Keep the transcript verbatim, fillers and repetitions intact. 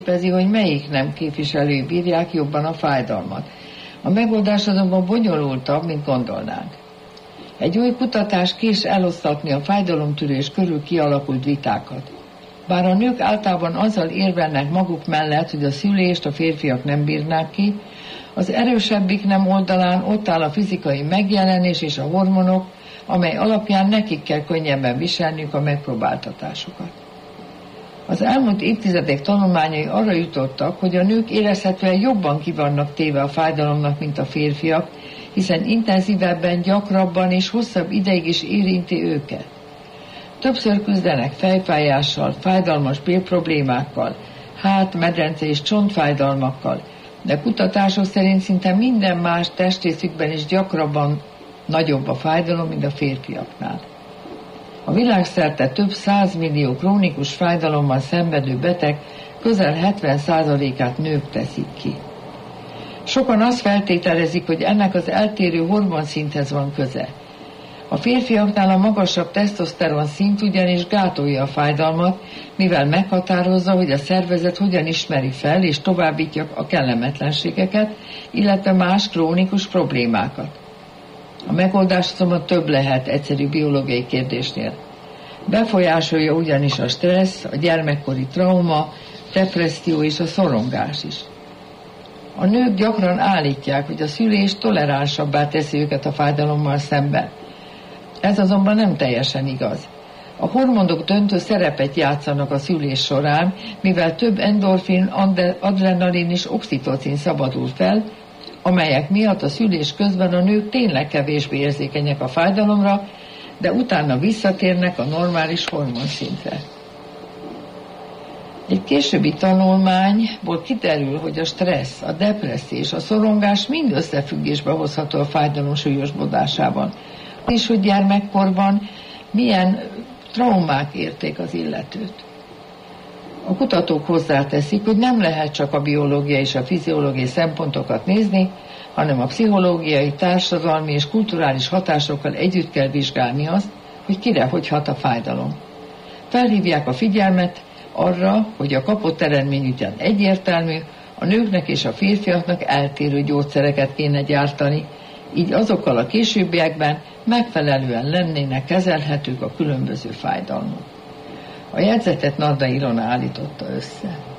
Képezi, hogy melyik nem képviselői bírják jobban a fájdalmat. A megoldás azonban bonyolultabb, mint gondolnánk. Egy új kutatás kés elosztatni a fájdalomtűrés körül kialakult vitákat. Bár a nők általában azzal érvelnek maguk mellett, hogy a szülést a férfiak nem bírnák ki, az erősebbik nem oldalán ott áll a fizikai megjelenés és a hormonok, amely alapján nekik kell könnyebben viselniük a megpróbáltatásokat. Az elmúlt évtizedek tanulmányai arra jutottak, hogy a nők érezhetően jobban ki vannak téve a fájdalomnak, mint a férfiak, hiszen intenzívebben, gyakrabban és hosszabb ideig is érinti őket. Többször küzdenek fejfájással, fájdalmas bélproblémákkal, hát, medrence és csontfájdalmakkal, de kutatások szerint szinte minden más testrészükben is gyakrabban nagyobb a fájdalom, mint a férfiaknál. A világszerte több százmillió krónikus fájdalommal szenvedő beteg közel hetven százalékát nők teszik ki. Sokan azt feltételezik, hogy ennek az eltérő hormonszinthez van köze. A férfiaknál a magasabb tesztoszteron szint ugyanis gátolja a fájdalmat, mivel meghatározza, hogy a szervezet hogyan ismeri fel és továbbítja a kellemetlenségeket, illetve más krónikus problémákat. A megoldás azonban több lehet egyszerű biológiai kérdésnél. Befolyásolja ugyanis a stressz, a gyermekkori trauma, depresszió és a szorongás is. A nők gyakran állítják, hogy a szülés toleránsabbá teszi őket a fájdalommal szemben. Ez azonban nem teljesen igaz. A hormonok döntő szerepet játszanak a szülés során, mivel több endorfin, adrenalin és oxitocin szabadul fel, amelyek miatt a szülés közben a nők tényleg kevésbé érzékenyek a fájdalomra, de utána visszatérnek a normális hormonszintre. Egy későbbi tanulmányból kiderül, hogy a stressz, a depresszió és a szorongás mind összefüggésbe hozható a fájdalom súlyosbodásában. És hogy gyermekkorban milyen traumák érték az illetőt. A kutatók hozzáteszik, hogy nem lehet csak a biológiai és a fiziológiai szempontokat nézni, hanem a pszichológiai, társadalmi és kulturális hatásokkal együtt kell vizsgálni azt, hogy kire hogy hat a fájdalom. Felhívják a figyelmet arra, hogy a kapott eredmény ugyan egyértelmű, a nőknek és a férfiaknak eltérő gyógyszereket kéne gyártani, így azokkal a későbbiekben megfelelően lennének kezelhetők a különböző fájdalmak. A jegyzetet Narda Ilona állította össze.